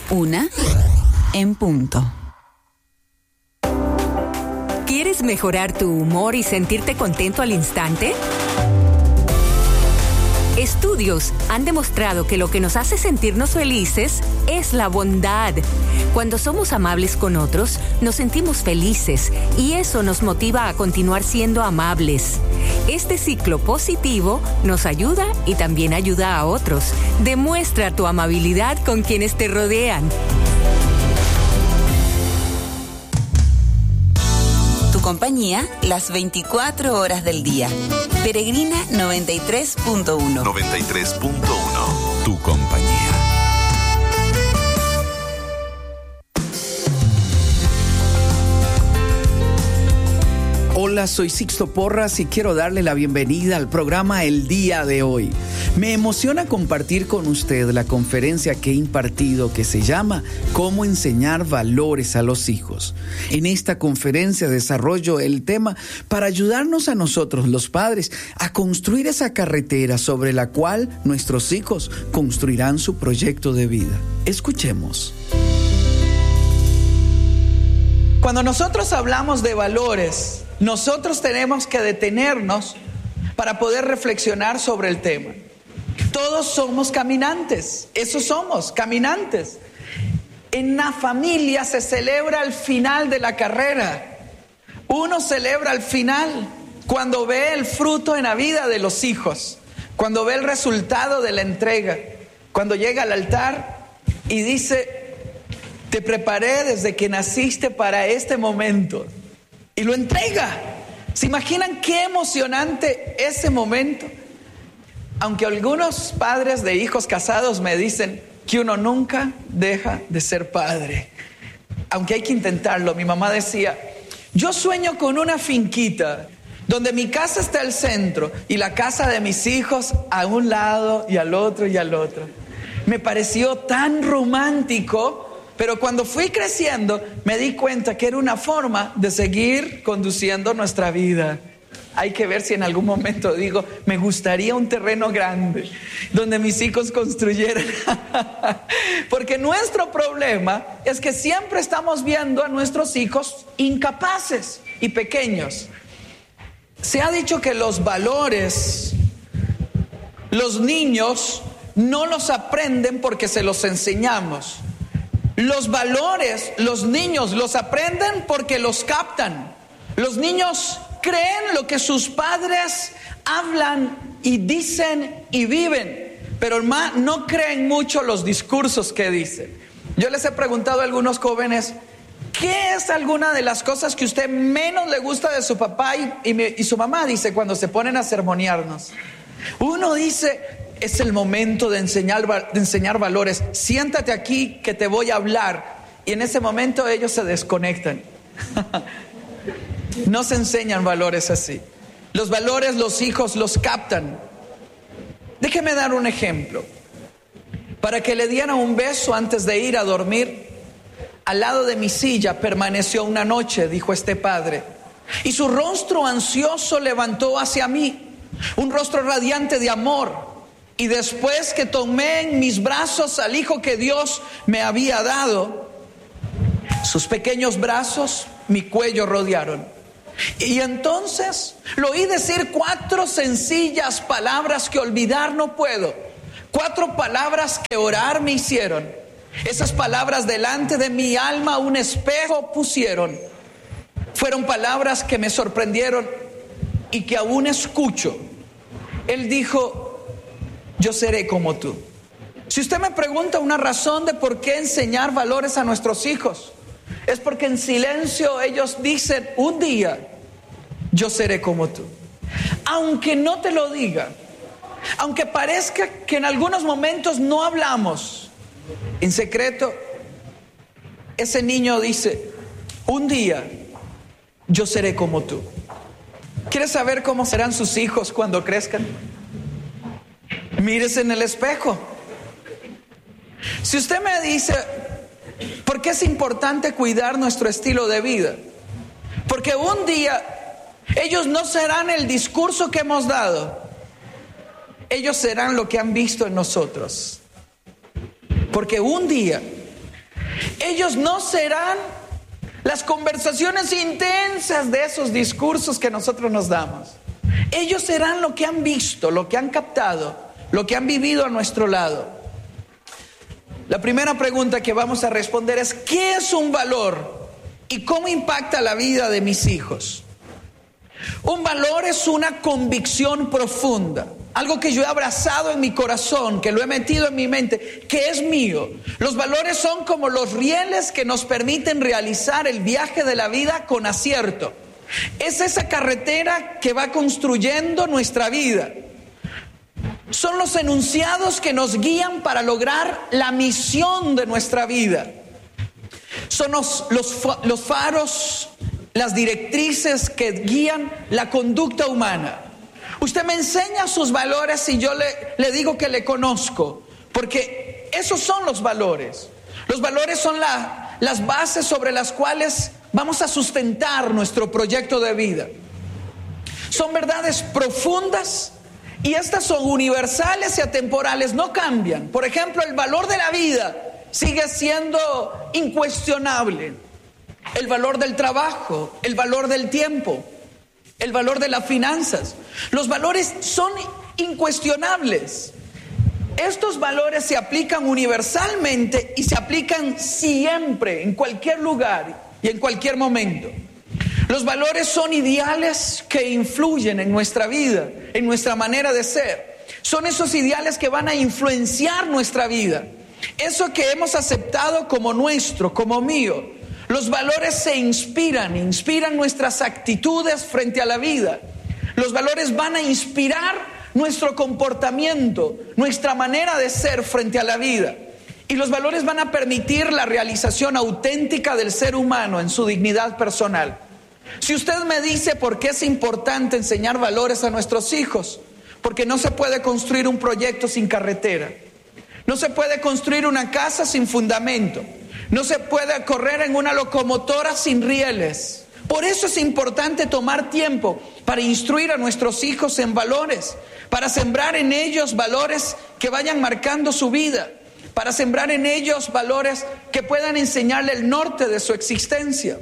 1:00 ¿Quieres mejorar tu humor y sentirte contento al instante? Estudios han demostrado que lo que nos hace sentirnos felices es la bondad. Cuando somos amables con otros, nos sentimos felices y eso nos motiva a continuar siendo amables. Este ciclo positivo nos ayuda y también ayuda a otros. Demuestra tu amabilidad con quienes te rodean. Tu compañía las 24 horas del día. Peregrina 93.1. 93.1. Tu compañía. Hola, soy Sixto Porras y quiero darle la bienvenida al programa El Día de Hoy. Me emociona compartir con usted la conferencia que he impartido que se llama Cómo enseñar valores a los hijos. En esta conferencia desarrollo el tema para ayudarnos a nosotros, los padres, a construir esa carretera sobre la cual nuestros hijos construirán su proyecto de vida. Escuchemos. Cuando nosotros hablamos de valores, nosotros tenemos que detenernos para poder reflexionar sobre el tema. Todos somos caminantes, eso somos, caminantes. En la familia se celebra el final de la carrera. Uno celebra el final cuando ve el fruto en la vida de los hijos, cuando ve el resultado de la entrega, cuando llega al altar y dice: te preparé desde que naciste para este momento. Y lo entrega. ¿Se imaginan qué emocionante ese momento? Aunque algunos padres de hijos casados me dicen que uno nunca deja de ser padre. Aunque hay que intentarlo. Mi mamá decía: yo sueño con una finquita donde mi casa está al centro y la casa de mis hijos a un lado y al otro y al otro. Me pareció tan romántico. Pero cuando fui creciendo, me di cuenta que era una forma de seguir conduciendo nuestra vida. Hay que ver si en algún momento digo: me gustaría un terreno grande donde mis hijos construyeran. Porque nuestro problema es que siempre estamos viendo a nuestros hijos incapaces y pequeños. Se ha dicho que los valores, los niños no los aprenden porque se los enseñamos. Los valores, los niños los aprenden porque los captan. Los niños creen lo que sus padres hablan y dicen y viven, pero no creen mucho los discursos que dicen. Yo les he preguntado a algunos jóvenes: ¿qué es alguna de las cosas que usted menos le gusta de su papá y su mamá? Dice, cuando se ponen a sermonearnos. Uno dice: es el momento de enseñar valores. Siéntate aquí que te voy a hablar. Y en ese momento ellos se desconectan. No se enseñan valores así. Los valores los hijos los captan. Déjeme dar un ejemplo. Para que le diera un beso antes de ir a dormir, al lado de mi silla permaneció una noche, dijo este padre. Y su rostro ansioso levantó hacia mí, un rostro radiante de amor. Y después que tomé en mis brazos al hijo que Dios me había dado, sus pequeños brazos mi cuello rodearon. Y entonces lo oí decir 4 sencillas palabras que olvidar no puedo. 4 palabras que orar me hicieron. Esas palabras delante de mi alma un espejo pusieron. Fueron palabras que me sorprendieron y que aún escucho. Él dijo: yo seré como tú. Si usted me pregunta una razón de por qué enseñar valores a nuestros hijos, es porque en silencio ellos dicen: un día yo seré como tú. Aunque no te lo diga, aunque parezca que en algunos momentos no hablamos, en secreto, ese niño dice: un día yo seré como tú. ¿Quieres saber cómo serán sus hijos cuando crezcan? Mírese en el espejo. Si usted me dice: ¿por qué es importante cuidar nuestro estilo de vida? Porque un día ellos no serán el discurso que hemos dado, ellos serán lo que han visto en nosotros. Porque un día Ellos no serán las conversaciones intensas de esos discursos que nosotros nos damos. Ellos serán lo que han visto, lo que han captado, lo que han vivido a nuestro lado. La primera pregunta que vamos a responder es: ¿qué es un valor y cómo impacta la vida de mis hijos? Un valor es una convicción profunda, algo que yo he abrazado en mi corazón, que lo he metido en mi mente, que es mío. Los valores son como los rieles que nos permiten realizar el viaje de la vida con acierto. Es esa carretera que va construyendo nuestra vida. Son los enunciados que nos guían para lograr la misión de nuestra vida. Son los faros, las directrices que guían la conducta humana. Usted me enseña sus valores y yo le digo que le conozco, porque esos son los valores. Los valores son las bases sobre las cuales vamos a sustentar nuestro proyecto de vida. Son verdades profundas y estas son universales y atemporales, no cambian. Por ejemplo, el valor de la vida sigue siendo incuestionable. El valor del trabajo, el valor del tiempo, el valor de las finanzas. Los valores son incuestionables. Estos valores se aplican universalmente y se aplican siempre, en cualquier lugar y en cualquier momento. Los valores son ideales que influyen en nuestra vida, en nuestra manera de ser. Son esos ideales que van a influenciar nuestra vida. Eso que hemos aceptado como nuestro, como mío. Los valores se inspiran nuestras actitudes frente a la vida. Los valores van a inspirar nuestro comportamiento, nuestra manera de ser frente a la vida. Y los valores van a permitir la realización auténtica del ser humano en su dignidad personal. Si usted me dice por qué es importante enseñar valores a nuestros hijos, porque no se puede construir un proyecto sin carretera. No se puede construir una casa sin fundamento. No se puede correr en una locomotora sin rieles. Por eso es importante tomar tiempo para instruir a nuestros hijos en valores, para sembrar en ellos valores que vayan marcando su vida, para sembrar en ellos valores que puedan enseñarle el norte de su existencia.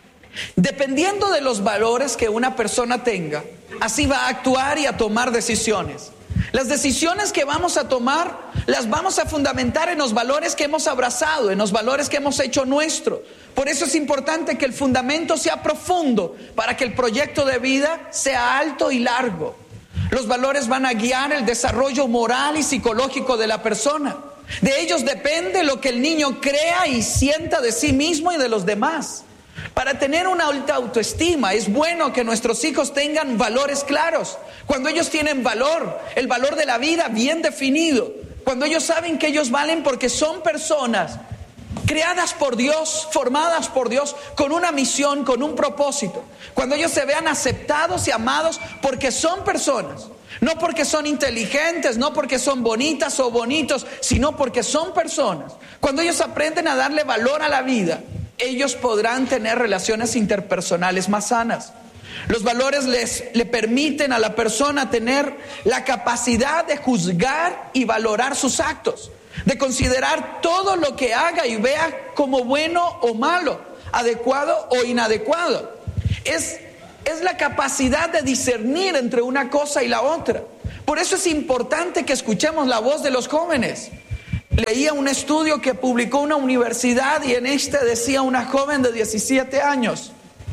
Dependiendo de los valores que una persona tenga, así va a actuar y a tomar decisiones. Las decisiones que vamos a tomar las vamos a fundamentar en los valores que hemos abrazado, en los valores que hemos hecho nuestro. Por eso es importante que el fundamento sea profundo para que el proyecto de vida sea alto y largo. Los valores van a guiar el desarrollo moral y psicológico de la persona. De ellos depende lo que el niño crea y sienta de sí mismo y de los demás. Para tener una alta autoestima es bueno que nuestros hijos tengan valores claros. Cuando ellos tienen valor, el valor de la vida bien definido. Cuando ellos saben que ellos valen porque son personas creadas por Dios, formadas por Dios, con una misión, con un propósito. Cuando ellos se vean aceptados y amados porque son personas. No porque son inteligentes, no porque son bonitas o bonitos, sino porque son personas. Cuando ellos aprenden a darle valor a la vida, ellos podrán tener relaciones interpersonales más sanas. Los valores le permiten a la persona tener la capacidad de juzgar y valorar sus actos, de considerar todo lo que haga y vea como bueno o malo, adecuado o inadecuado. Es la capacidad de discernir entre una cosa y la otra. Por eso es importante que escuchemos la voz de los jóvenes. Leía un estudio que publicó una universidad y en este decía una joven de 17 años: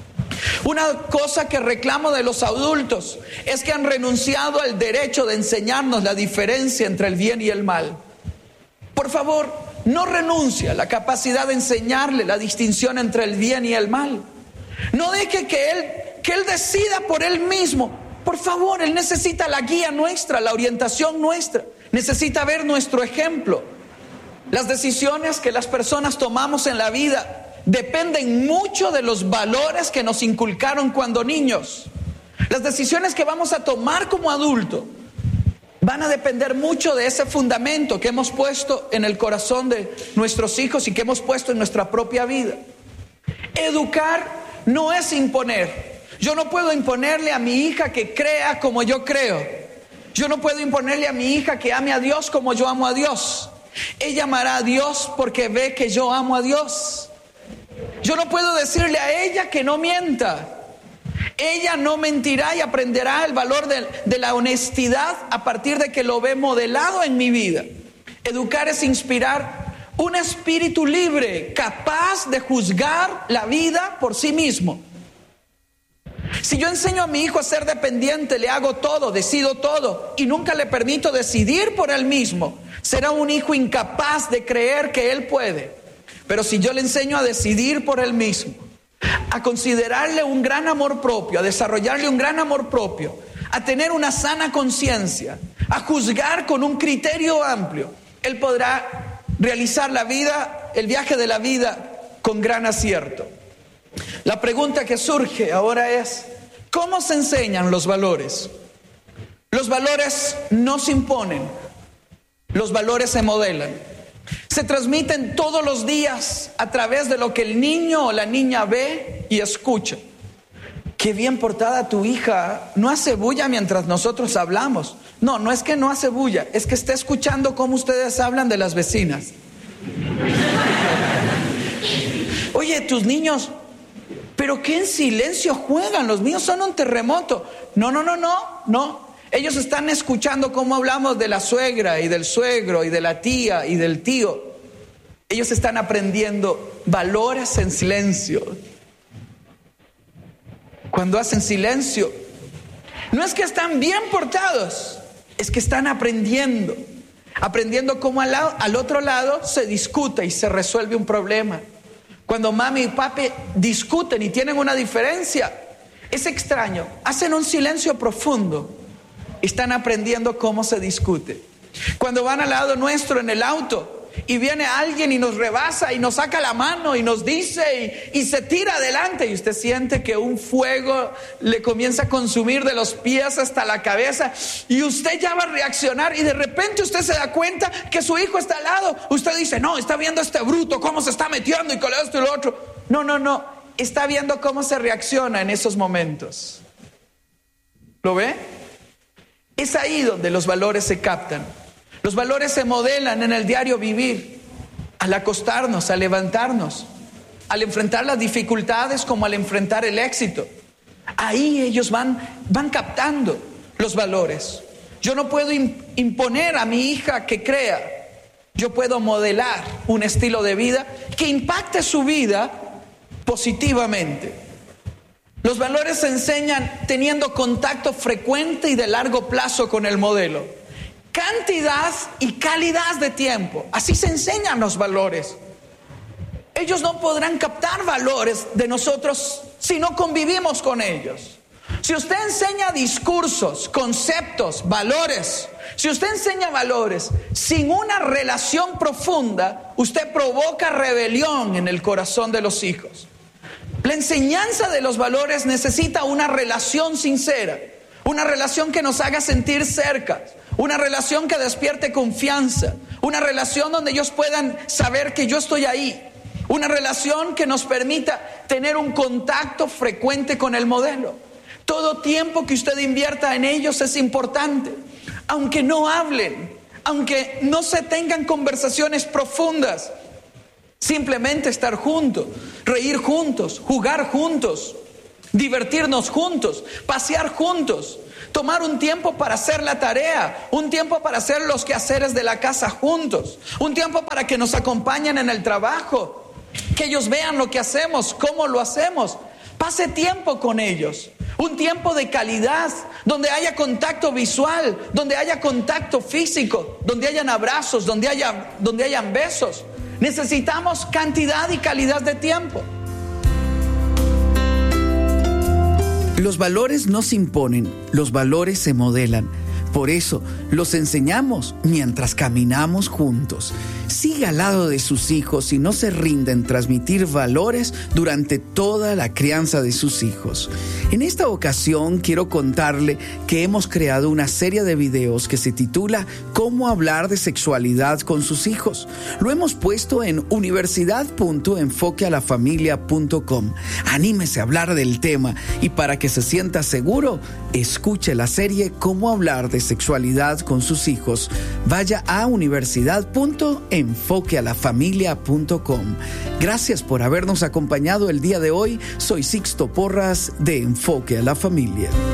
una cosa que reclamo de los adultos es que han renunciado al derecho de enseñarnos la diferencia entre el bien y el mal. Por favor, no renuncie a la capacidad de enseñarle la distinción entre el bien y el mal. No deje que él decida por él mismo. Por favor, él necesita la guía nuestra, la orientación nuestra. Necesita ver nuestro ejemplo. Las decisiones que las personas tomamos en la vida dependen mucho de los valores que nos inculcaron cuando niños. Las decisiones que vamos a tomar como adultos van a depender mucho de ese fundamento que hemos puesto en el corazón de nuestros hijos y que hemos puesto en nuestra propia vida. Educar no es imponer. Yo no puedo imponerle a mi hija que crea como yo creo. Yo no puedo imponerle a mi hija que ame a Dios como yo amo a Dios. Ella amará a Dios porque ve que yo amo a Dios. Yo no puedo decirle a ella que no mienta. Ella no mentirá y aprenderá el valor de la honestidad a partir de que lo ve modelado en mi vida. Educar es inspirar un espíritu libre, capaz de juzgar la vida por sí mismo. Si yo enseño a mi hijo a ser dependiente, le hago todo, decido todo y nunca le permito decidir por él mismo, será un hijo incapaz de creer que él puede. Pero si yo le enseño a decidir por él mismo, a considerarle un gran amor propio, a desarrollarle un gran amor propio, a tener una sana conciencia, a juzgar con un criterio amplio, él podrá realizar la vida, el viaje de la vida con gran acierto. La pregunta que surge ahora es, ¿cómo se enseñan los valores? Los valores no se imponen, los valores se modelan. Se transmiten todos los días a través de lo que el niño o la niña ve y escucha. Qué bien portada tu hija, no hace bulla mientras nosotros hablamos. No, no es que no hace bulla, es que está escuchando cómo ustedes hablan de las vecinas. Oye, tus niños, pero qué en silencio juegan, los míos son un terremoto. No. Ellos están escuchando cómo hablamos de la suegra y del suegro y de la tía y del tío. Ellos están aprendiendo valores en silencio. Cuando hacen silencio, no es que están bien portados, es que están aprendiendo cómo al otro lado se discute y se resuelve un problema. Cuando mami y papi discuten y tienen una diferencia, es extraño, hacen un silencio profundo. Están aprendiendo cómo se discute. Cuando van al lado nuestro en el auto y viene alguien y nos rebasa y nos saca la mano y nos dice y se tira adelante y usted siente que un fuego le comienza a consumir de los pies hasta la cabeza y usted ya va a reaccionar y de repente usted se da cuenta que su hijo está al lado. Usted dice, no, está viendo este bruto cómo se está metiendo y con esto y lo otro. No, está viendo cómo se reacciona en esos momentos. ¿Lo ve? Es ahí donde los valores se captan. Los valores se modelan en el diario vivir, al acostarnos, al levantarnos, al enfrentar las dificultades como al enfrentar el éxito. Ahí ellos van captando los valores. Yo no puedo imponer a mi hija que crea. Yo puedo modelar un estilo de vida que impacte su vida positivamente. Los valores se enseñan teniendo contacto frecuente y de largo plazo con el modelo. Cantidad y calidad de tiempo. Así se enseñan los valores. Ellos no podrán captar valores de nosotros si no convivimos con ellos. Si usted enseña discursos, conceptos, valores, si usted enseña valores sin una relación profunda, usted provoca rebelión en el corazón de los hijos. La enseñanza de los valores necesita una relación sincera, una relación que nos haga sentir cerca, una relación que despierte confianza, una relación donde ellos puedan saber que yo estoy ahí, una relación que nos permita tener un contacto frecuente con el modelo. Todo tiempo que usted invierta en ellos es importante, aunque no hablen, aunque no se tengan conversaciones profundas. Simplemente estar juntos, reír juntos, jugar juntos, divertirnos juntos, pasear juntos, tomar un tiempo para hacer la tarea, un tiempo para hacer los quehaceres de la casa juntos, un tiempo para que nos acompañen en el trabajo, que ellos vean lo que hacemos, cómo lo hacemos. Pase tiempo con ellos, un tiempo de calidad, donde haya contacto visual, donde haya contacto físico, donde hayan abrazos, donde hayan besos. Necesitamos cantidad y calidad de tiempo. Los valores no se imponen, los valores se modelan. Por eso los enseñamos mientras caminamos juntos. Siga al lado de sus hijos y no se rinda en transmitir valores durante toda la crianza de sus hijos. En esta ocasión quiero contarle que hemos creado una serie de videos que se titula ¿Cómo hablar de sexualidad con sus hijos? Lo hemos puesto en universidad.enfoquealafamilia.com. Anímese a hablar del tema y para que se sienta seguro, escuche la serie ¿Cómo hablar de sexualidad con sus hijos? Vaya a universidad.enfoquealafamilia.com. Gracias por habernos acompañado el día de hoy. Soy Sixto Porras de Enfoque a la Familia.